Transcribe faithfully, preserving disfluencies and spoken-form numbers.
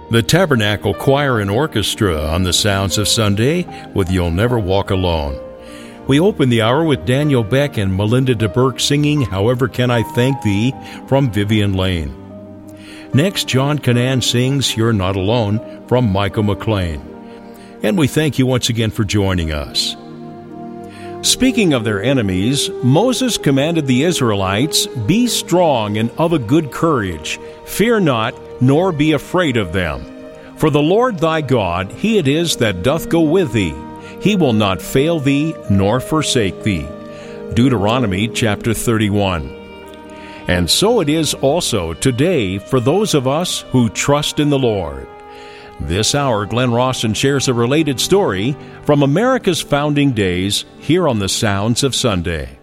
The Tabernacle Choir and Orchestra on the Sounds of Sunday with You'll Never Walk Alone. We open the hour with Daniel Beck and Melinda DeBerk singing However Can I Thank Thee from Vivian Lane. Next, John Canaan sings You're Not Alone from Michael McLean. And we thank you once again for joining us. Speaking of their enemies, Moses commanded the Israelites, Be strong and of a good courage. Fear not, nor be afraid of them. For the Lord thy God, he it is that doth go with thee. He will not fail thee, nor forsake thee. Deuteronomy chapter thirty-one. And so it is also today for those of us who trust in the Lord. This hour, Glenn Rawson shares a related story from America's founding days here on the Sounds of Sunday.